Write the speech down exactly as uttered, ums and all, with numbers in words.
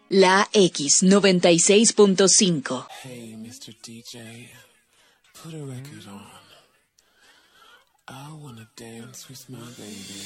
La X noventa y seis punto cinco. Hey, mister D J, put a record on. I wanna dance with my baby.